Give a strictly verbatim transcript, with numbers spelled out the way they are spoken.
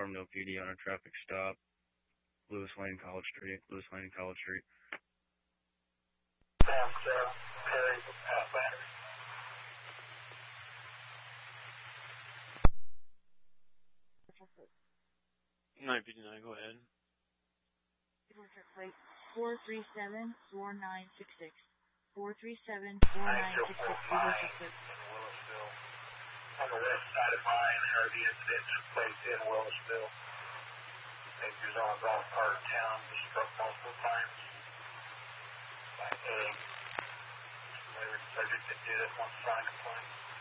Carbondale P D on a traffic stop. Lewis Lane, College Street. Lewis Lane, College Street. Sam seven, Perry, uh, Battery. nine fifty-nine, go ahead. Plate four three seven four nine six six. four three seven four nine six six. Willisville. On the west side of mine, heard the incident took place in Willisville. I think he was on a golf cart in town, was struck multiple times by a subject that did it, one sign complaint.